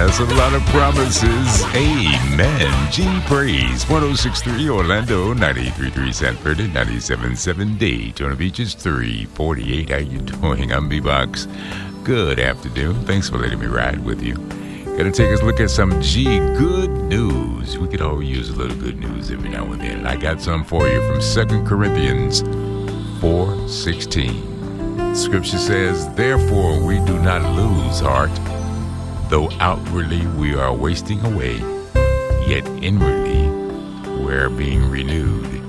Yes, a lot of promises. Amen. G Praise. 106.3 Orlando, 93.3 Sanford, and 97.7 Daytona Beach is 348. How you doing? I'm B-Box. Good afternoon. Thanks for letting me ride with you. Gonna take us a look at some good news. We could all use a little good news every now and then. I got some for you from 2 Corinthians 4:16. Scripture says, "Therefore we do not lose heart, though outwardly we are wasting away, yet inwardly we are being renewed